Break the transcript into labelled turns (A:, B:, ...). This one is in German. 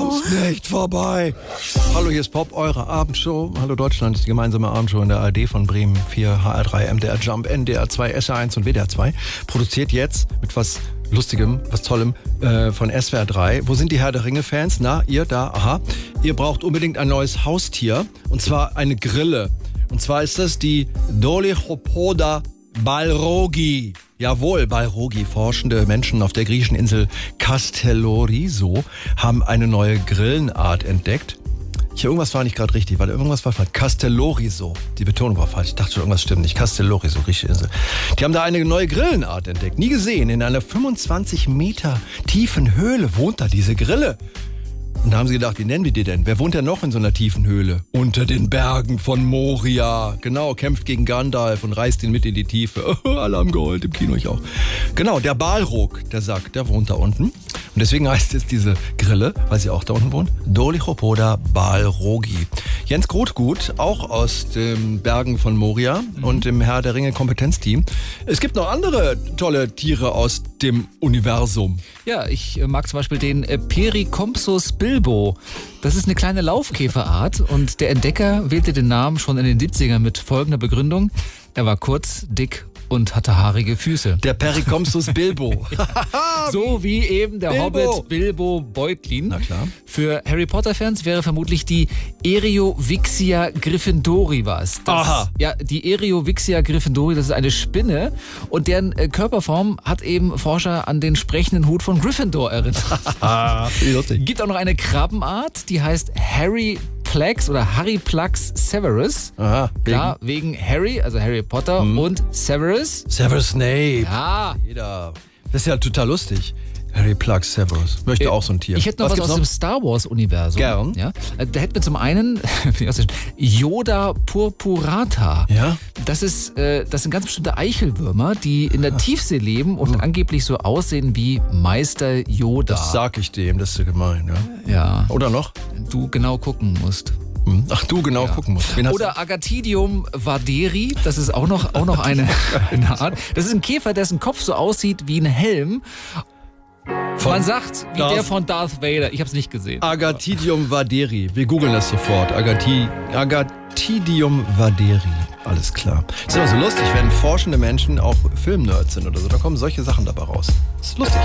A: Ist nicht vorbei. Hallo, hier ist Pop, eure Abendshow. Hallo Deutschland ist die gemeinsame Abendshow in der ARD von Bremen 4, HR3, MDR Jump, NDR 2, SR1 und WDR 2. Produziert jetzt mit was Lustigem, was Tollem von SWR 3. Wo sind die Herr der Ringe-Fans? Na, ihr da? Aha. Ihr braucht unbedingt ein neues Haustier. Und zwar eine Grille. Und zwar ist das die Dolichopoda balrogi. Jawohl, Balrogi. Forschende Menschen auf der griechischen Insel Castellorizo haben eine neue Grillenart entdeckt. Irgendwas war nicht gerade richtig, weil irgendwas war falsch. Castellorizo. Die Betonung war falsch. Ich dachte schon, irgendwas stimmt nicht. Castellorizo, griechische Insel. Die haben da eine neue Grillenart entdeckt. Nie gesehen. In einer 25 Meter tiefen Höhle wohnt da diese Grille. Und da haben sie gedacht, wie nennen wir die denn? Wer wohnt denn noch in so einer tiefen Höhle? Unter den Bergen von Moria. Genau, kämpft gegen Gandalf und reißt ihn mit in die Tiefe. Alle haben geheult, im Kino ich auch. Genau, der Balrog, der Sack, der wohnt da unten. Und deswegen heißt es diese Grille, weil sie auch da unten wohnt, Dolichopoda balrogi. Jens Grotgut, auch aus den Bergen von Moria und dem Herr der Ringe Kompetenzteam. Es gibt noch andere tolle Tiere aus dem Universum.
B: Ja, ich mag zum Beispiel den Pericompsus bilbo. Das ist eine kleine Laufkäferart und der Entdecker wählte den Namen schon in den 70ern mit folgender Begründung. Er war kurz, dick und hatte haarige Füße.
A: Der Pericompsus bilbo.
B: So wie eben der
A: Bilbo.
B: Hobbit Bilbo Beutlin.
A: Na klar.
B: Für Harry Potter-Fans wäre vermutlich die Eriovixia gryffindori was.
A: Aha.
B: Ja, die Eriovixia gryffindori, das ist eine Spinne und deren Körperform hat eben Forscher an den sprechenden Hut von Gryffindor erinnert. Gibt auch noch eine Krabbenart, die heißt Harryplex oder Harryplex severus.
A: Aha.
B: Klar, wegen Harry, also Harry Potter und Severus.
A: Severus Snape.
B: Ja.
A: Jeder. Das ist ja total lustig. Harry Plex Severus. Möchte auch so ein Tier.
B: Ich hätte noch was aus dem Star Wars-Universum.
A: Gern.
B: Ja? Da hätten wir zum einen Yoda purpurata.
A: Ja?
B: Das sind ganz bestimmte Eichelwürmer, die in der Tiefsee leben und angeblich so aussehen wie Meister Yoda.
A: Das sag ich dem, das ist ja gemein. Ja?
B: Ja.
A: Oder noch?
B: Du genau gucken musst.
A: Ach, du genau gucken musst. Wen hast
B: Oder Agathidium vaderi, das ist auch noch eine Art. Das ist ein Käfer, dessen Kopf so aussieht wie ein Helm. Man sagt, wie der von Darth Vader. Ich habe es nicht gesehen.
A: Agathidium vaderi. Wir googeln das sofort. Agathidium vaderi. Alles klar. Ist immer so lustig, wenn forschende Menschen auch Filmnerds sind oder so. Da kommen solche Sachen dabei raus. Das ist lustig.